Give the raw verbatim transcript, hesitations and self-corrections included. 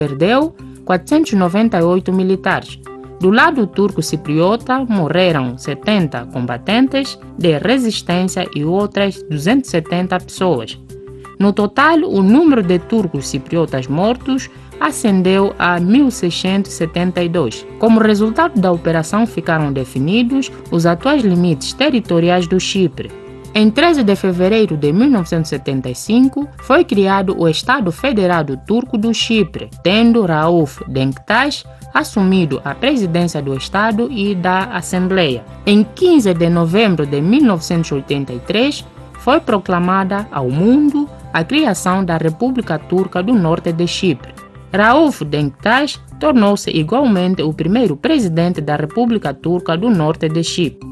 perdeu quatrocentos e noventa e oito militares. Do lado turco-cipriota, morreram setenta combatentes de resistência e outras duzentas e setenta pessoas. No total, o número de turcos cipriotas mortos ascendeu a mil seiscentos e setenta e dois. Como resultado da operação, ficaram definidos os atuais limites territoriais do Chipre. Em treze de fevereiro de mil novecentos e setenta e cinco, foi criado o Estado Federado Turco do Chipre, tendo Rauf Denktaş assumido a presidência do Estado e da Assembleia. Em quinze de novembro de mil novecentos e oitenta e três, foi proclamada ao mundo a criação da República Turca do Norte de Chipre. Rauf Denktaş tornou-se igualmente o primeiro presidente da República Turca do Norte de Chipre.